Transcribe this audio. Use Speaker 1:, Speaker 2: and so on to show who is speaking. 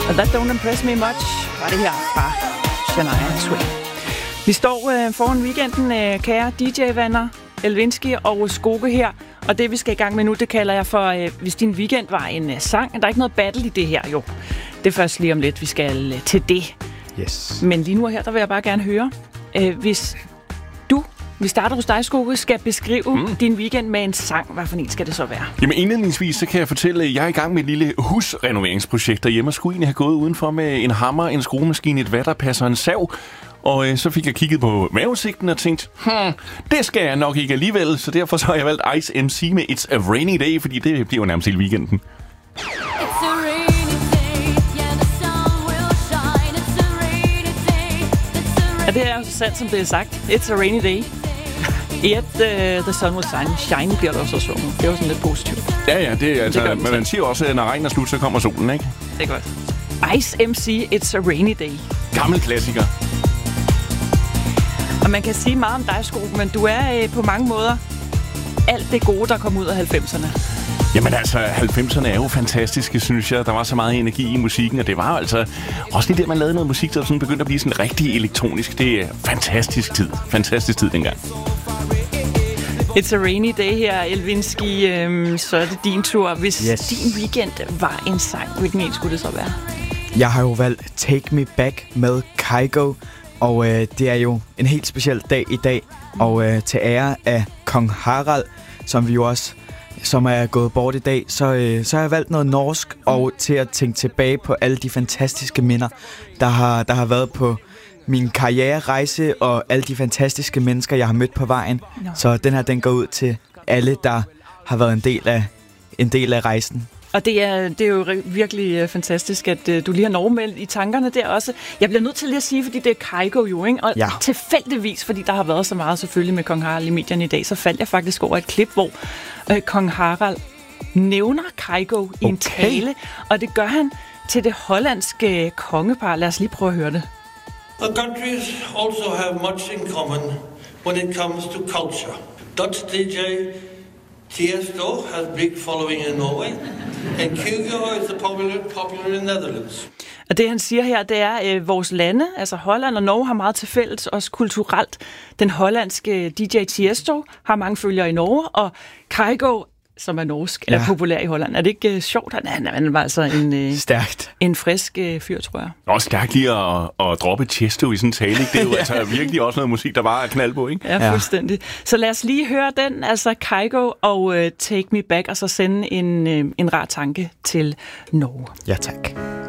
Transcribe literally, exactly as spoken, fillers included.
Speaker 1: And That Don't Impress Me Much var det her fra Shania Twain. Vi står øh, foran weekenden, øh, kære D J-venner, Elvinski og Skoke her. Og det, vi skal i gang med nu, det kalder jeg for, øh, hvis din weekend var en øh, sang. Der er ikke noget battle i det her, jo. Det er først lige om lidt, vi skal øh, til det.
Speaker 2: Yes.
Speaker 1: Men lige nu her, der vil jeg bare gerne høre, øh, hvis du, vi starter hos dig, Skoke, skal beskrive mm. din weekend med en sang. Hvad for en skal det så være?
Speaker 3: Jamen indledningsvis, så kan jeg fortælle, at jeg er i gang med et lille husrenoveringsprojekt derhjemme. Jeg skulle egentlig have gået udenfor med en hammer, en skruemaskine, et vatterpasser og en sav. Og øh, så fik jeg kigget på vejrudsigten og tænkt, hmm, det skal jeg nok ikke alligevel. Så derfor så har jeg valgt Ice M C med It's a Rainy Day, fordi det bliver jo nærmest hele weekenden.
Speaker 1: Ja, det er jo så sandt, som det er sagt. It's a rainy day. Yet uh, the sun will shine. Shiny bliver der også sunget. Det er jo sådan lidt positivt.
Speaker 3: Ja, ja, det er altså,
Speaker 1: det
Speaker 3: men man siger også, at når regnen er slut, så kommer solen, ikke?
Speaker 1: Det er godt. Ice M C, It's a Rainy Day.
Speaker 3: Gammel klassiker.
Speaker 1: Og man kan sige meget om dig, Sko, men du er øh, på mange måder alt det gode, der kom ud af halvfemserne.
Speaker 3: Jamen altså, halvfemserne er jo fantastiske, synes jeg. Der var så meget energi i musikken, og det var jo altså også lige det, man lavede noget musik, der sådan begyndte at blive sådan rigtig elektronisk. Det er fantastisk tid. Fantastisk tid dengang.
Speaker 1: It's a rainy day her, Elvinski. Øhm, så er det din tur. Hvis yes. din weekend var en sang, hvilken en skulle det så være?
Speaker 2: Jeg har jo valgt Take Me Back med Kygo, og øh, det er jo en helt speciel dag i dag, og øh, til ære af Kong Harald, som vi jo også som er gået bort i dag, så, øh, så har jeg valgt noget norsk, og til at tænke tilbage på alle de fantastiske minder, der har, der har været på min karriererejse, og alle de fantastiske mennesker, jeg har mødt på vejen. No. Så den her, den går ud til alle, der har været en del af, en del af rejsen. Og
Speaker 1: det er, det er jo virkelig fantastisk, at uh, du lige har Norge med i tankerne der også. Jeg bliver nødt til lige at sige, fordi det er Kygo jo, ikke? Og ja. tilfældigvis, fordi der har været så meget selvfølgelig med Kong Harald i medierne i dag, så faldt jeg faktisk over et klip, hvor uh, Kong Harald nævner Kygo okay. i en tale, og det gør han til det hollandske kongepar. Lad os lige prøve at høre det.
Speaker 4: The countries also have much in common when it comes to culture. Dutch D J Tiesto has big following in Norway, and Kygo is popular, popular in Netherlands.
Speaker 1: Og det han siger her, det er, at øh, vores lande, altså Holland og Norge, har meget til fælles, også kulturelt. Den hollandske D J Tiesto har mange følgere i Norge, og Kygo, som er norsk, ja. er populær i Holland. Er det ikke uh, sjovt? Han, han var altså en, uh,
Speaker 2: Stærkt.
Speaker 1: en frisk uh, fyr, tror jeg.
Speaker 3: Og stærkt lige at, at droppe Tiesto i sådan en tale, ikke? Det er jo ja. altså virkelig også noget musik, der var at knalde på, ikke?
Speaker 1: Ja, fuldstændig. Ja. Så lad os lige høre den, altså Kygo og uh, Take Me Back, og så sende en, uh, en rar tanke til Norge.
Speaker 2: Ja, tak.